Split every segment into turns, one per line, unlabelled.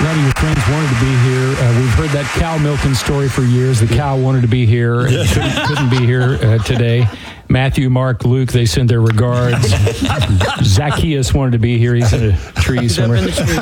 none of your friends wanted to be here. We've heard that cow milking story for years. The cow wanted to be here and couldn't be here today. Matthew, Mark, Luke, they send their regards. Zacchaeus wanted to be here. He's in a tree somewhere.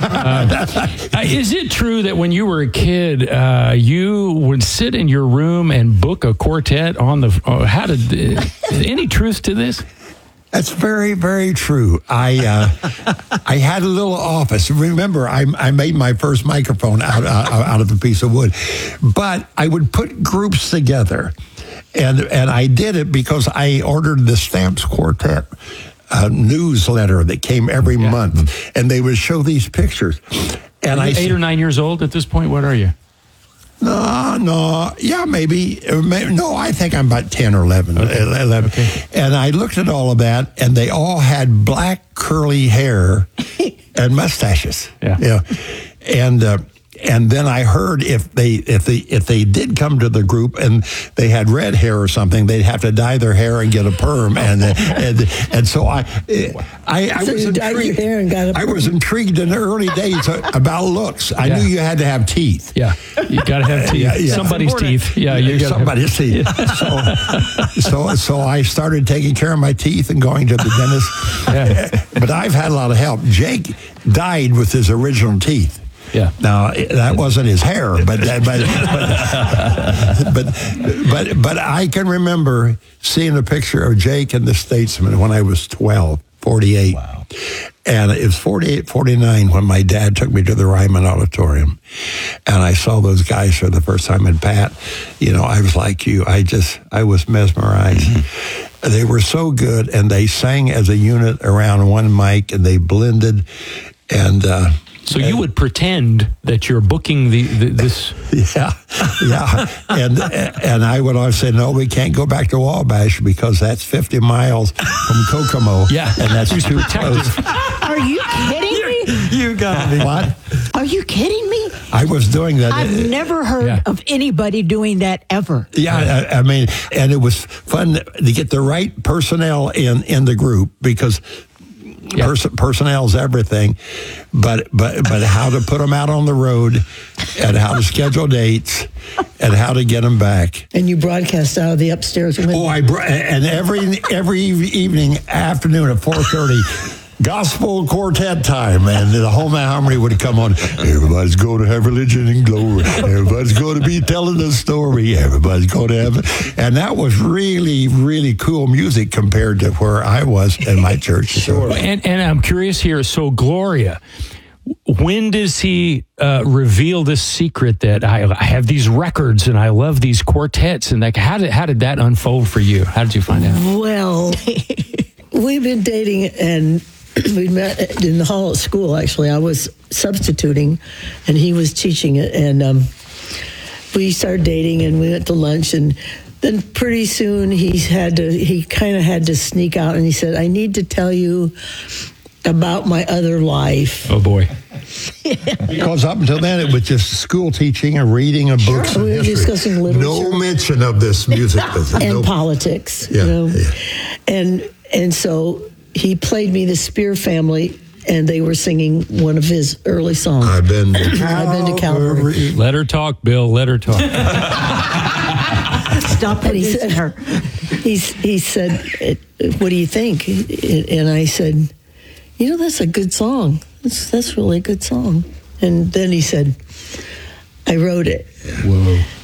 Is it true that when you were a kid, you would sit in your room and book a quartet on the... any truth to this?
That's very, very true. I had a little office. Remember, I made my first microphone out of a piece of wood. But I would put groups together. And I did it because I ordered the Stamps Quartet newsletter that came every month. And they would show these pictures. And
are you 8 or 9 years old at this point? What are you?
No. Yeah, maybe. No, I think I'm about 10 or 11.
Okay.
11.
Okay.
And I looked at all of that, and they all had black curly hair and mustaches.
Yeah.
And then I heard if they did come to the group and they had red hair or something, they'd have to dye their hair and get a perm. And so I was intrigued. I was intrigued in the early days about looks. I knew you had to have teeth.
Yeah, you got to have teeth.
Yeah.
Somebody's teeth. Yeah, you got
somebody's teeth. So I started taking care of my teeth and going to the dentist.
Yeah.
But I've had a lot of help. Jake died with his original teeth.
Yeah.
Now that wasn't his hair, but I can remember seeing a picture of Jake in the Statesman when I was 12, 48.
Wow.
And it was 48, 49 when my dad took me to the Ryman Auditorium, and I saw those guys for the first time. And Pat, I was like you. I was mesmerized. Mm-hmm. They were so good, and they sang as a unit around one mic, and they blended, and.
So you would pretend that you're booking this.
Yeah. And I would always say, no, we can't go back to Wabash because that's 50 miles from Kokomo.
Yeah.
And that's too close.
Are you kidding me?
You got me.
What?
Are you kidding me?
I was doing that.
I've never heard of anybody doing that ever.
Yeah, I mean, and it was fun to get the right personnel in the group because personnel's everything, but how to put them out on the road, and how to schedule dates, and how to get them back.
And you broadcast out of the upstairs window.
And every evening, afternoon at 4:30. Gospel quartet time, and the whole harmony would come on. Everybody's going to have religion and glory. Everybody's going to be telling a story. Everybody's going to have, and that was really, really cool music compared to where I was in my church.
Sure. And I'm curious here. So Gloria, when does he reveal this secret that I have these records and I love these quartets, and how did that unfold for you? How did you find out?
Well, we've been dating and. We met in the hall at school, actually. I was substituting, and he was teaching it. And we started dating, and we went to lunch. And then pretty soon, he kind of had to sneak out, and he said, I need to tell you about my other life.
Oh, boy.
Because up until then, it was just school teaching and reading of books and
we were discussing literature.
No mention of this music.
And politics.
Yeah.
And so... he played me the Spear Family, and they were singing one of his early songs.
I've been to
Calvary.
Let her talk, Bill. Let her talk.
Stop producing her.
He said, what do you think? And I said, that's a good song. That's really a good song. And then he said, I wrote it.
Whoa.